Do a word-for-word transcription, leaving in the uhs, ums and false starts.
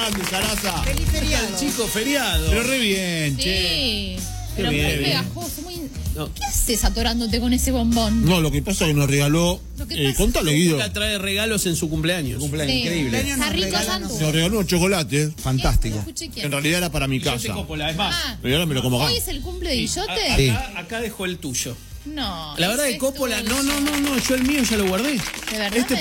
grande, Sarasa. Feliz feriado. Chico, feriado. Pero re bien, Sí. che. Pero Qué muy bien. pegajoso, muy... No. ¿Qué haces atorándote con ese bombón? No, lo que pasa es que nos regaló. Lo que Eh, pasa- contale, Guido. La trae regalos en su cumpleaños. Cumpleaños, Sí. increíble. Cumpleaños Está nos rico, regalan Santu. Nos regaló un chocolate. Fantástico. Escuché quién. En realidad era para mi Yo casa. te Coppola, es más. Ah, Pero ahora me lo como acá. ¿hoy es el cumple de A- Guillote? Sí. acá, acá dejó el tuyo. No. La verdad ese que Coppola, es no, tuyo. no, no, no, yo el mío ya lo guardé. ¿De verdad? Este